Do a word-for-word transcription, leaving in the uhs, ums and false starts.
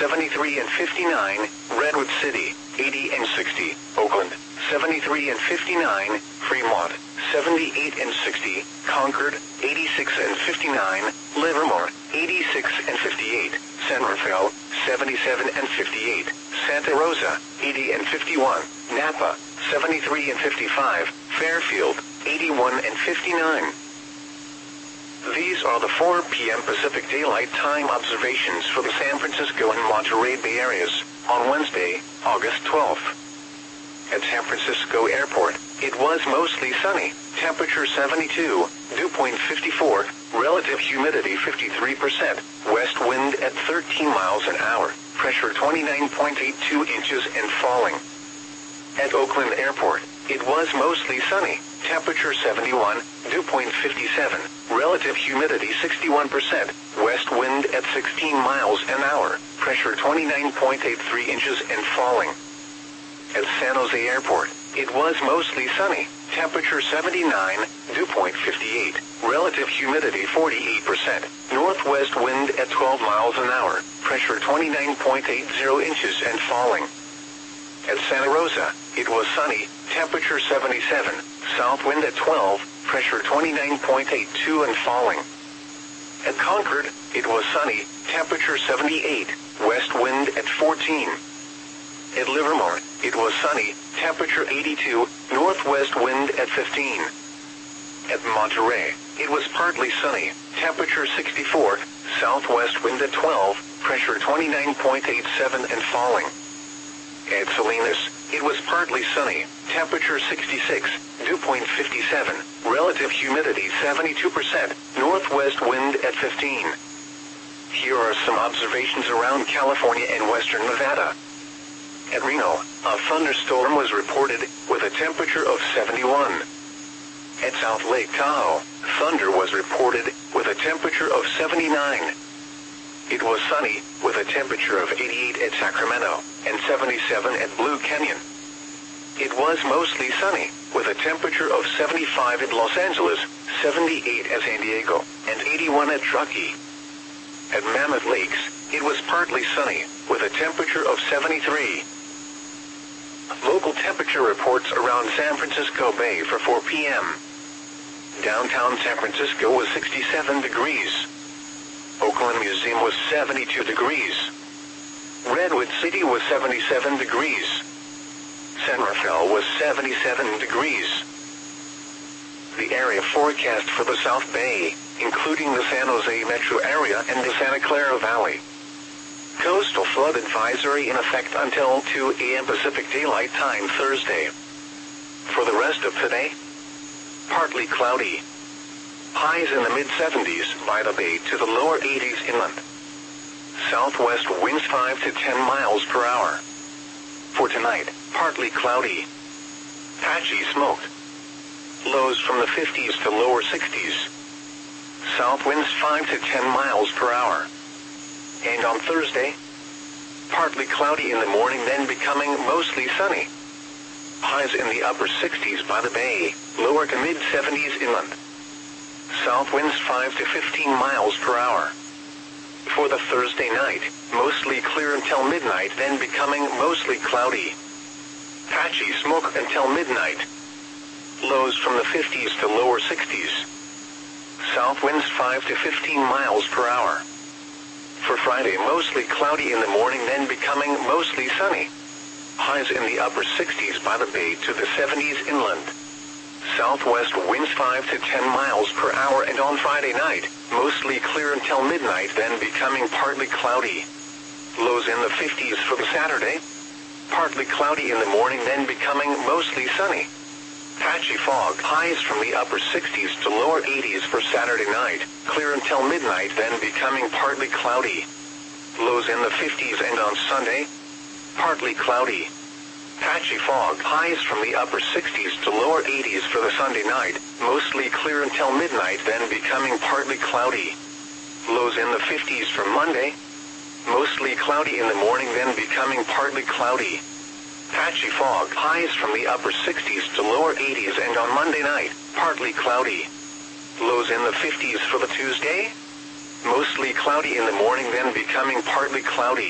seventy-three and fifty-nine, Redwood City, eighty and sixty, Oakland, seventy-three and fifty-nine, Fremont, seventy-eight and sixty, Concord, eighty-six and fifty-nine, Livermore, eighty-six and fifty-eight, San Rafael, seventy-seven and fifty-eight, Santa Rosa, eighty and fifty-one, Napa, seventy-three and fifty-five, Fairfield, eighty-one and fifty-nine. These are the four p m Pacific Daylight Time observations for the San Francisco and Monterey Bay areas on Wednesday, August twelfth. At San Francisco Airport, it was mostly sunny, temperature seventy-two, dew point fifty-four, relative humidity fifty-three percent, west wind at thirteen miles an hour, pressure twenty-nine point eight two inches and falling. At Oakland Airport, it was mostly sunny, temperature seventy-one, dew point fifty-seven, relative humidity sixty-one percent, west wind at sixteen miles an hour, pressure twenty-nine point eight three inches and falling. At San Jose Airport, it was mostly sunny, temperature seventy-nine, dew point fifty-eight, relative humidity forty-eight percent, northwest wind at twelve miles an hour, pressure twenty-nine point eight zero inches and falling. At Santa Rosa, it was sunny, temperature seventy-seven, south wind at twelve, pressure twenty-nine point eight two and falling. At Concord, it was sunny, temperature seventy-eight, west wind at fourteen. At Livermore, it was sunny, temperature eighty-two, northwest wind at fifteen. At Monterey, it was partly sunny, temperature sixty-four, southwest wind at twelve, pressure twenty-nine point eight seven and falling. At Salinas, it was partly sunny, temperature sixty-six, dew point fifty-seven, relative humidity seventy-two percent, northwest wind at fifteen. Here are some observations around California and western Nevada. At Reno, a thunderstorm was reported with a temperature of seventy-one. At South Lake Tahoe, thunder was reported with a temperature of seventy-nine. It was sunny, with a temperature of eighty-eight at Sacramento, and seventy-seven at Blue Canyon. It was mostly sunny, with a temperature of seventy-five at Los Angeles, seventy-eight at San Diego, and eighty-one at Truckee. At Mammoth Lakes, it was partly sunny, with a temperature of seventy-three. Local temperature reports around San Francisco Bay for four p m Downtown San Francisco was sixty-seven degrees. Oakland Museum was seventy-two degrees. Redwood City was seventy-seven degrees. San Rafael was seventy-seven degrees. The area forecast for the South Bay, including the San Jose metro area and the Santa Clara Valley. Coastal flood advisory in effect until two a m Pacific Daylight Time Thursday. For the rest of today, partly cloudy. Highs in the mid seventies by the bay to the lower eighties inland. Southwest winds five to ten miles per hour. For tonight, partly cloudy. Patchy smoke. Lows from the fifties to lower sixties. South winds five to ten miles per hour. And on Thursday, partly cloudy in the morning, then becoming mostly sunny. Highs in the upper sixties by the bay, lower to mid seventies inland. South winds five to fifteen miles per hour. For the Thursday night, mostly clear until midnight, then becoming mostly cloudy. Patchy smoke until midnight. Lows from the fifties to lower sixties. South winds five to fifteen miles per hour. For Friday, mostly cloudy in the morning, then becoming mostly sunny. Highs in the upper sixties by the bay to the seventies inland. Southwest winds five to ten miles per hour, and on Friday night, mostly clear until midnight, then becoming partly cloudy. Lows in the fifties for the Saturday. Partly cloudy in the morning, then becoming mostly sunny. Patchy fog. Highs from the upper sixties to lower eighties for Saturday night, clear until midnight, then becoming partly cloudy. Lows in the fifties, and on Sunday, partly cloudy. Patchy fog. Highs from the upper sixties to lower eighties for the Sunday night, mostly clear until midnight, then becoming partly cloudy. Lows in the fifties for Monday. Mostly cloudy in the morning, then becoming partly cloudy. Patchy fog. Highs from the upper sixties to lower eighties, and on Monday night, partly cloudy. Lows in the fifties for the Tuesday. Mostly cloudy in the morning, then becoming partly cloudy.